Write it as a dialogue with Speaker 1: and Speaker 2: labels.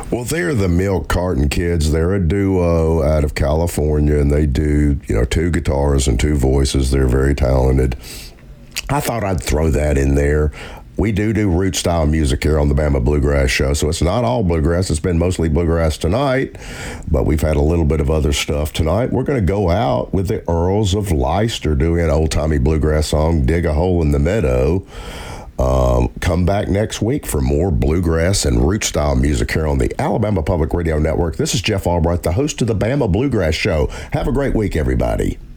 Speaker 1: Well, they're the Milk Carton Kids. They're a duo out of California, and they do, two guitars and two voices. They're very talented. I thought I'd throw that in there. We do root style music here on the Bama Bluegrass Show, so it's not all bluegrass. It's been mostly bluegrass tonight, but we've had a little bit of other stuff tonight. We're going to go out with the Earls of Leicester doing an old-timey bluegrass song, Dig a Hole in the Meadow. Come back next week for more bluegrass and root style music here on the Alabama Public Radio Network. This is Jeff Albright, the host of the Bama Bluegrass Show. Have a great week, everybody.